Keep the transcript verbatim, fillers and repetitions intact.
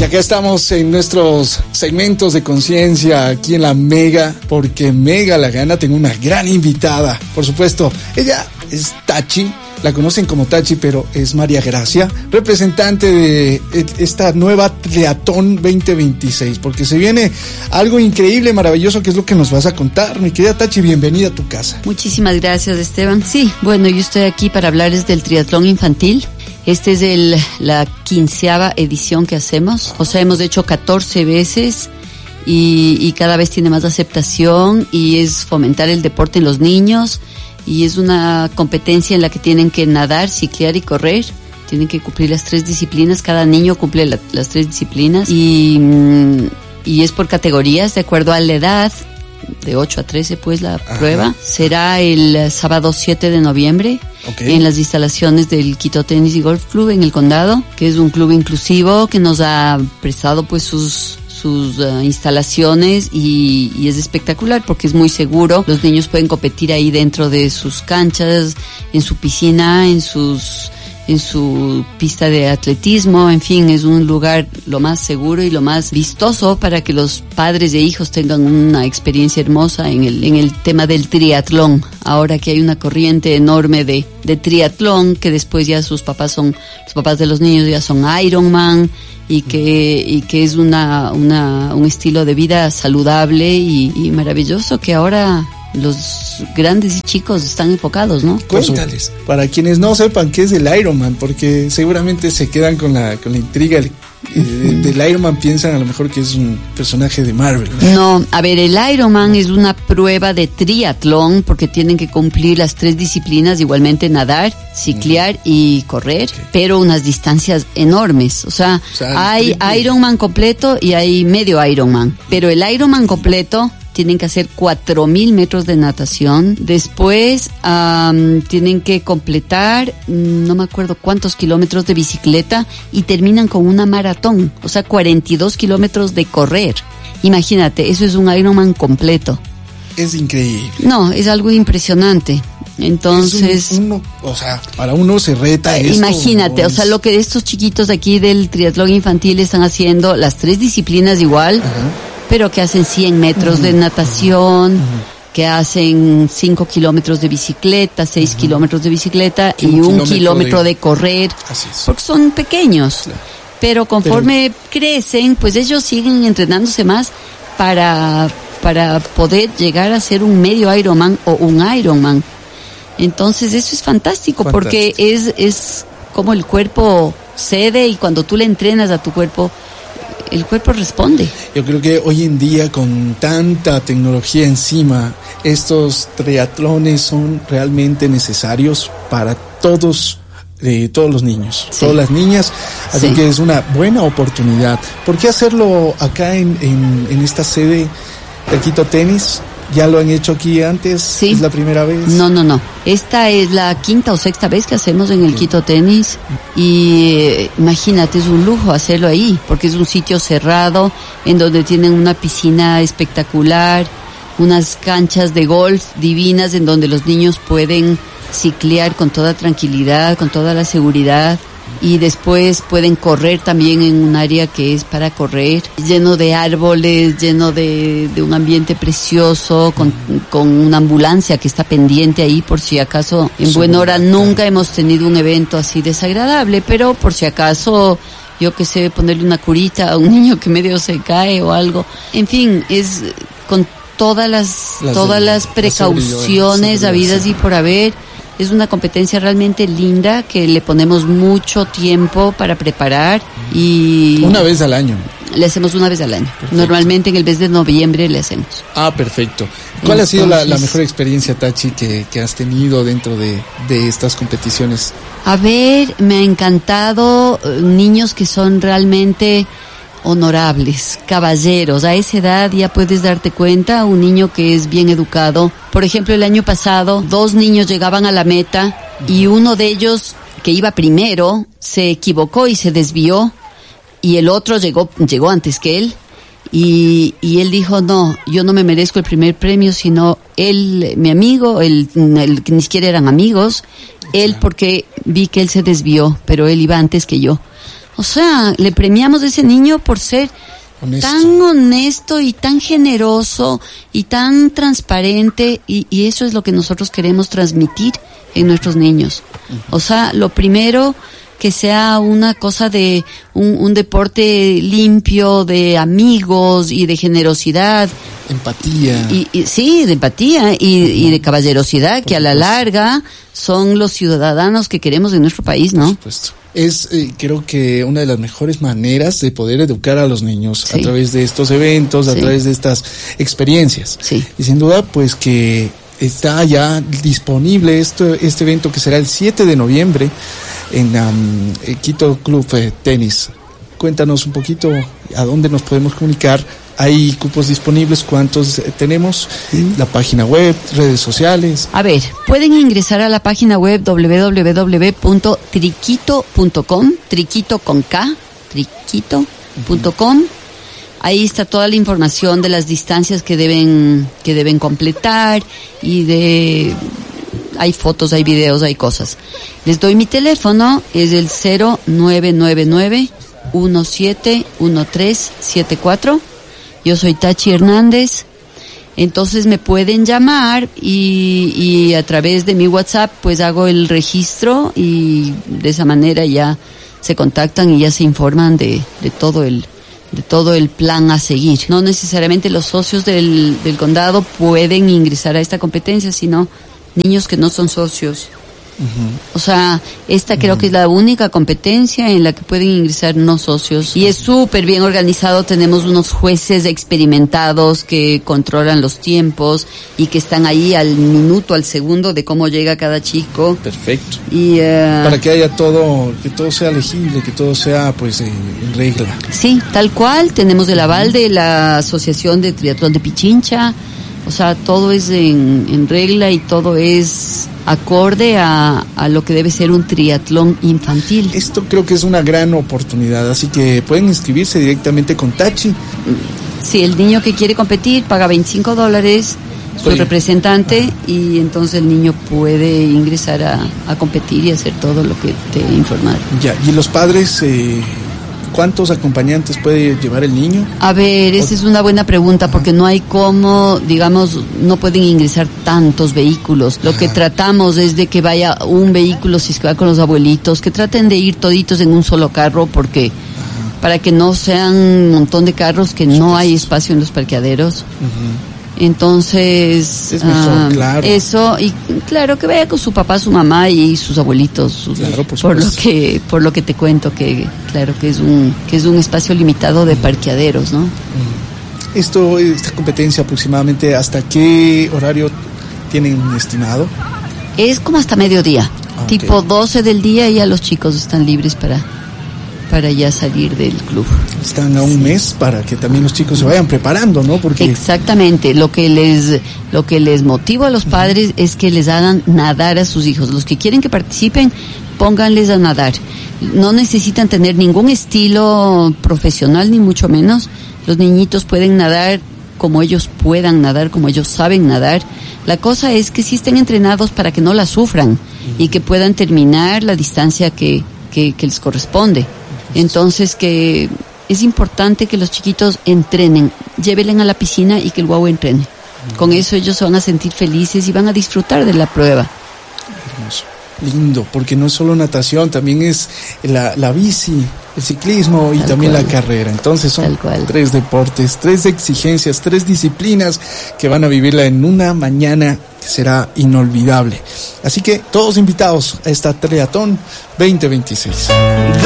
Y acá estamos en nuestros segmentos de conciencia aquí en la Mega, porque Mega la gana. Tengo una gran invitada, por supuesto. Ella es Tachi, la conocen como Tachi, pero es María Gracia, representante de esta nueva Triatlón veinte veintiséis, porque se viene algo increíble, maravilloso, que es lo que nos vas a contar. Mi querida Tachi, bienvenida a tu casa. Muchísimas gracias, Esteban. Sí, bueno, yo estoy aquí para hablarles del triatlón infantil. Este es el, la quinceava edición que hacemos, o sea, hemos hecho catorce veces y, y cada vez tiene más aceptación, y es fomentar el deporte en los niños, y es una competencia en la que tienen que nadar, ciclear y correr. Tienen que cumplir las tres disciplinas, cada niño cumple la, las tres disciplinas, y, y es por categorías de acuerdo a la edad. De ocho a trece, pues, la Ajá. prueba. Será el sábado siete de noviembre, okay, en las instalaciones del Quito Tenis y Golf Club en el Condado, que es un club inclusivo que nos ha prestado, pues, sus sus uh, instalaciones, y, y es espectacular porque es muy seguro. Los niños pueden competir ahí dentro de sus canchas, en su piscina, en sus en su pista de atletismo, en fin, es un lugar lo más seguro y lo más vistoso para que los padres e hijos tengan una experiencia hermosa en el en el tema del triatlón. Ahora que hay una corriente enorme de de triatlón, que después ya sus papás son, los papás de los niños ya son Ironman, y que y que es una una un estilo de vida saludable y, y maravilloso, que ahora los grandes y chicos están enfocados, ¿no? Cuéntales, para quienes no sepan qué es el Ironman, porque seguramente se quedan con la con la intriga eh, del Ironman, piensan a lo mejor que es un personaje de Marvel. No, a ver, el Ironman es una prueba de triatlón porque tienen que cumplir las tres disciplinas, igualmente nadar, ciclear uh-huh. y correr, okay, pero unas distancias enormes. O sea, o sea hay triple. Ironman completo y hay medio Ironman, pero el Ironman completo tienen que hacer cuatro mil metros de natación. Después um, tienen que completar, no me acuerdo cuántos kilómetros de bicicleta, y terminan con una maratón, o sea, cuarenta y dos kilómetros de correr. Imagínate, eso es un Ironman completo. Es increíble. No, es algo impresionante. Entonces, un, uno, o sea, para uno se reta esto. Imagínate, o, es... o sea, lo que estos chiquitos aquí del triatlón infantil están haciendo, las tres disciplinas igual, uh-huh, pero que hacen cien metros uh-huh. de natación, uh-huh, que hacen cinco kilómetros de bicicleta, seis uh-huh. kilómetros de bicicleta y un, un kilómetro, kilómetro de... de correr, Así es. Porque son pequeños. Claro. Pero conforme pero... crecen, pues ellos siguen entrenándose más para, para poder llegar a ser un medio Ironman o un Ironman. Entonces eso es fantástico, fantástico. Porque es, es como el cuerpo cede, y cuando tú le entrenas a tu cuerpo, el cuerpo responde. Yo creo que hoy en día, con tanta tecnología encima, estos triatlones son realmente necesarios para todos, eh, todos los niños, sí, todas las niñas, así sí, que es una buena oportunidad. ¿Por qué hacerlo acá en, en, en esta sede de Quito Tenis? ¿Ya lo han hecho aquí antes? Sí. ¿Es la primera vez? No, no, no. Esta es la quinta o sexta vez que hacemos en el sí. Quito Tenis. Y eh, imagínate, es un lujo hacerlo ahí, porque es un sitio cerrado, en donde tienen una piscina espectacular, unas canchas de golf divinas, en donde los niños pueden ciclear con toda tranquilidad, con toda la seguridad. Y después pueden correr también en un área que es para correr, lleno de árboles, lleno de, de un ambiente precioso, con, con una ambulancia que está pendiente ahí por si acaso. En buena hora nunca hemos tenido un evento así desagradable, pero por si acaso, yo que sé, ponerle una curita a un niño que medio se cae o algo. En fin, es con todas las, las todas de, las precauciones habidas y por haber. Es una competencia realmente linda que le ponemos mucho tiempo para preparar, y una vez al año. Le hacemos una vez al año. Perfecto. Normalmente en el mes de noviembre le hacemos. Ah, perfecto. ¿Cuál Entonces, ha sido la, la mejor experiencia, Tachi, que, que has tenido dentro de, de estas competiciones? A ver, me ha encantado uh, niños que son realmente honorables, caballeros. A esa edad ya puedes darte cuenta, un niño que es bien educado. Por ejemplo, el año pasado, dos niños llegaban a la meta y uno de ellos, que iba primero, se equivocó y se desvió, y el otro llegó, llegó antes que él, y, y él dijo, no, yo no me merezco el primer premio, sino él, mi amigo, él, él, que ni siquiera eran amigos, él, porque vi que él se desvió, pero él iba antes que yo. O sea, le premiamos a ese niño por ser honesto. Tan honesto y tan generoso y tan transparente, y, y eso es lo que nosotros queremos transmitir en nuestros niños. Uh-huh. O sea, lo primero, que sea una cosa de un, un deporte limpio, de amigos y de generosidad. Empatía. Y, y, sí, de empatía y, uh-huh. y de caballerosidad, que a la larga son los ciudadanos que queremos en nuestro país, ¿no? Por supuesto. Es, eh, creo que una de las mejores maneras de poder educar a los niños, sí, a través de estos eventos, a sí. través de estas experiencias. Sí. Y sin duda, pues que está ya disponible esto, este evento que será el siete de noviembre en um, Quito Club eh, Tenis. Cuéntanos un poquito a dónde nos podemos comunicar. ¿Hay cupos disponibles? ¿Cuántos tenemos? ¿Sí? La página web, redes sociales. A ver, pueden ingresar a la página web doble u doble u doble u punto triquito punto com, triquito con K, triquito punto com. Uh-huh. Ahí está toda la información de las distancias que deben que deben completar y de hay fotos, hay videos, hay cosas. Les doy mi teléfono, es el cero nueve nueve nueve uno siete uno tres siete cuatro. Yo soy Tachi Hernández, entonces me pueden llamar y, y a través de mi WhatsApp pues hago el registro y de esa manera ya se contactan y ya se informan de, de todo el de todo el plan a seguir. No necesariamente los socios del, del condado pueden ingresar a esta competencia, sino niños que no son socios. Uh-huh. O sea, esta creo uh-huh. que es la única competencia en la que pueden ingresar no socios y es súper bien organizado. Tenemos unos jueces experimentados que controlan los tiempos y que están ahí al minuto, al segundo de cómo llega cada chico. Perfecto. Y uh, para que haya todo, que todo sea legible, que todo sea pues eh, en regla. Sí, tal cual. Tenemos el aval de la Asociación de Triatlón de Pichincha. O sea, todo es en, en regla y todo es acorde a, a lo que debe ser un triatlón infantil. Esto creo que es una gran oportunidad, así que pueden inscribirse directamente con Tachi. Sí, el niño que quiere competir paga veinticinco dólares, su Oye. representante, Ajá. y entonces el niño puede ingresar a, a competir y hacer todo lo que te he informado. Ya, ¿y los padres... Eh... ¿Cuántos acompañantes puede llevar el niño? A ver, esa es una buena pregunta porque no hay cómo, digamos, no pueden ingresar tantos vehículos. Lo que tratamos es de que vaya un vehículo, si es que va con los abuelitos, que traten de ir toditos en un solo carro porque Ajá. para que no sean un montón de carros que no hay espacio en los parqueaderos. Uh-huh. Entonces, es mejor, uh, claro. Eso, y claro, que vaya con su papá, su mamá y sus abuelitos. Sus, claro, por, por lo que, por lo que te cuento que, claro, que es un, que es un espacio limitado de parqueaderos, ¿no? Esto, esta competencia aproximadamente, ¿hasta qué horario tienen estimado? Es como hasta mediodía, ah, tipo okay. doce del día y ya los chicos están libres para... para ya salir del club. Están a un sí. mes para que también los chicos se vayan preparando, ¿no? Porque exactamente, lo que les lo que les motiva a los padres uh-huh. es que les hagan nadar a sus hijos. Los que quieren que participen, pónganles a nadar. No necesitan tener ningún estilo profesional, ni mucho menos. Los niñitos pueden nadar como ellos puedan nadar, como ellos saben nadar. La cosa es que sí estén entrenados para que no la sufran uh-huh. y que puedan terminar la distancia que, que, que les corresponde. Entonces que es importante que los chiquitos entrenen, llévenle a la piscina y que el guau entrene. Mm. Con eso ellos se van a sentir felices y van a disfrutar de la prueba. Hermoso, lindo, porque no es solo natación, también es la, la bici, el ciclismo y Tal también cual. la carrera. Entonces son tres deportes, tres exigencias, tres disciplinas que van a vivirla en una mañana que será inolvidable. Así que todos invitados a esta Triatlón veinte veintiséis.